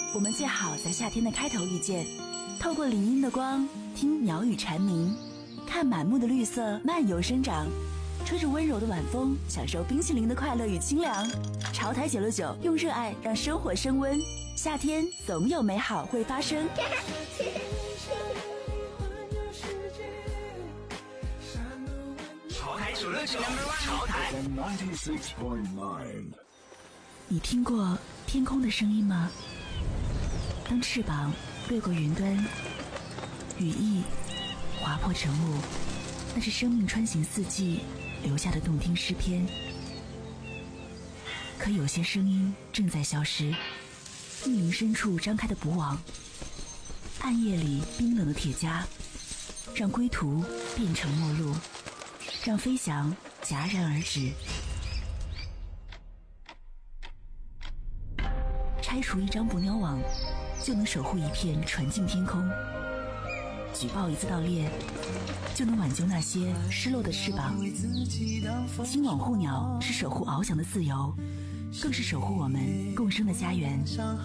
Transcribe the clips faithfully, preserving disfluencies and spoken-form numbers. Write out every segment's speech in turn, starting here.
我们最好在夏天的开头遇见，透过林荫的光，听鸟语蝉鸣，看满目的绿色漫游生长，吹着温柔的晚风，享受冰淇淋的快乐与清凉。潮台九六九，用热爱让生活升温，夏天总有美好会发生。 潮台九六九，潮台你听过天空的声音吗？当翅膀掠过云端，羽翼划破晨雾，那是生命穿行四季留下的动听诗篇。可有些声音正在消失，密林深处张开的捕网，暗夜里冰冷的铁夹，让归途变成陌路，让飞翔戛然而止。拆除一张捕鸟网，就能守护一片纯净天空；举报一次盗猎，就能挽救那些失落的翅膀。金网护鸟是守护翱翔的自由，更是守护我们共生的家园。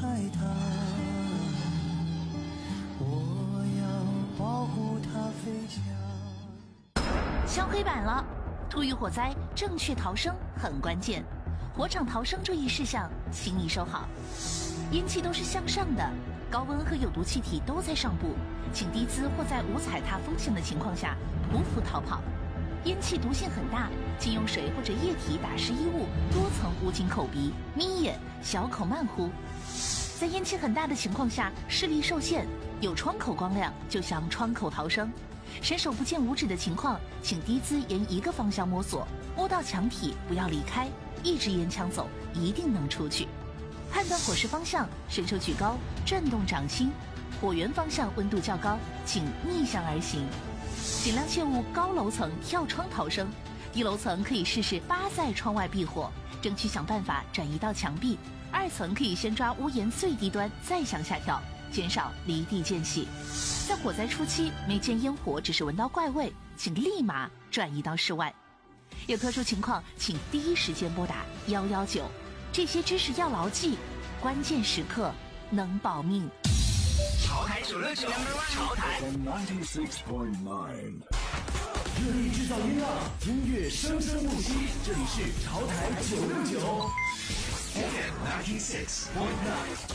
敲黑板了，突遇火灾，正确逃生很关键。火场逃生注意事项，请你收好。烟气都是向上的，高温和有毒气体都在上部，请低姿或在无踩踏风险的情况下匍匐逃跑。烟气毒性很大，请用水或者液体打湿衣物，多层捂紧口鼻，眯眼，小口慢呼。在烟气很大的情况下，视力受限，有窗口光亮就向窗口逃生。伸手不见五指的情况，请低姿沿一个方向摸索，摸到墙体不要离开，一支烟枪走，一定能出去。判断火势方向，伸手举高，转动掌心。火源方向温度较高，请逆向而行。尽量切勿高楼层跳窗逃生，低楼层可以试试扒在窗外避火，争取想办法转移到墙壁。二层可以先抓屋檐最低端，再向下跳，减少离地间隙。在火灾初期，没见烟火，只是闻到怪味，请立马转移到室外。有特殊情况，请第一时间拨打一一九。这些知识要牢记，关键时刻能保命。 潮台九六九，潮台热力制造音浪，音乐生生不息。这里是潮台九六九。 F M ninety six point nine。